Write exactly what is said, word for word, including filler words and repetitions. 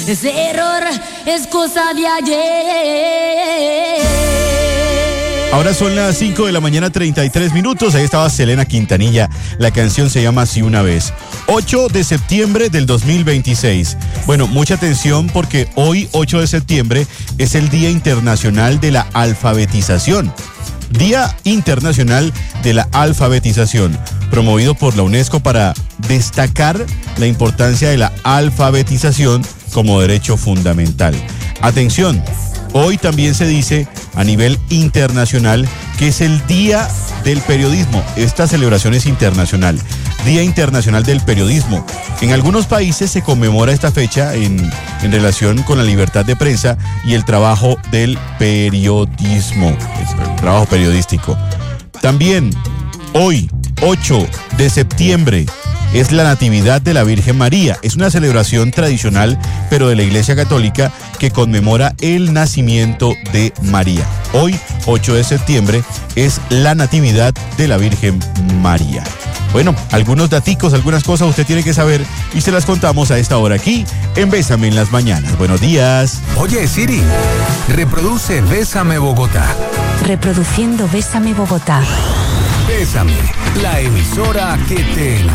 ese error es cosa de ayer. Ahora son las cinco de la mañana, treinta y tres minutos. Ahí estaba Selena Quintanilla. La canción se llama Así una vez. ocho de septiembre del dos mil veintiséis. Bueno, mucha atención porque hoy, ocho de septiembre, es el Día Internacional de la Alfabetización. Día Internacional de la Alfabetización, promovido por la UNESCO para destacar la importancia de la alfabetización como derecho fundamental. Atención, hoy también se dice a nivel internacional que es el Día del Periodismo. Esta celebración es internacional. Día Internacional del Periodismo. En algunos países se conmemora esta fecha en, en relación con la libertad de prensa y el trabajo del periodismo, el trabajo periodístico. También hoy, ocho de septiembre, es la Natividad de la Virgen María. Es una celebración tradicional, pero de la Iglesia Católica, que conmemora el nacimiento de María. Hoy, ocho de septiembre, es la Natividad de la Virgen María. Bueno, algunos daticos, algunas cosas usted tiene que saber y se las contamos a esta hora aquí en Bésame en las Mañanas. Buenos días. Oye, Siri, reproduce Bésame Bogotá. Reproduciendo Bésame Bogotá. Bésame, la emisora que te